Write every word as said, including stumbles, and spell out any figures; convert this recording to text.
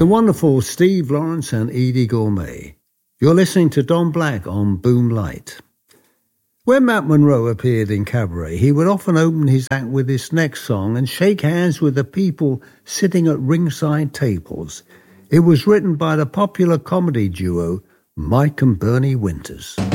The wonderful Steve Lawrence and Edie Gourmet. You're listening to Don Black on Boom Light. When Matt Monro appeared in Cabaret, he would often open his act with this next song and shake hands with the people sitting at ringside tables. It was written by the popular comedy duo Mike and Bernie Winters.